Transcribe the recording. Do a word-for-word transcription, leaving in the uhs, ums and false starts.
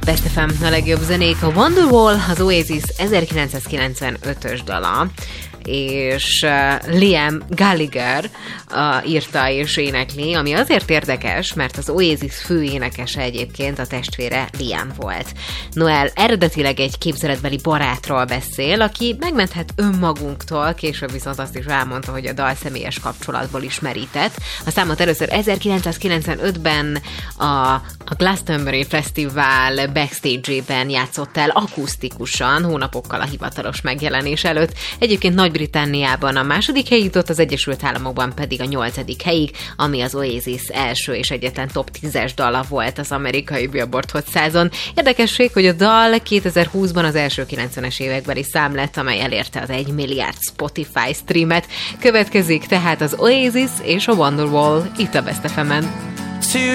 Best ef em, a legjobb zenék, a Wonderwall, az Oasis ezerkilencszázkilencvenötös dala, és uh, Liam Gallagher uh, írta és énekli, ami azért érdekes, mert az Oasis főénekese egyébként a testvére Liam volt. Noel eredetileg egy képzeletbeli barátról beszél, aki megmenthet önmagunktól, később viszont azt is elmondta, hogy a dal személyes kapcsolatból is merített. A számot először ezerkilencszázkilencvenötben a, a Glastonbury Fesztivál backstage-ében játszott el akusztikusan, hónapokkal a hivatalos megjelenés előtt. Egyébként Nagy-Britanniában a második helyig jutott, az Egyesült Államokban pedig a nyolcadik helyig, ami az Oasis első és egyetlen top tízes dala volt az amerikai Billboard Hot százon. Érdekesség, hogy a dal kétezer-húszban az első kilencvenes évekbeli szám lett, amely elérte az egy milliárd Spotify streamet. Következik tehát az Oasis és a Wonderwall itt a Best ef emen.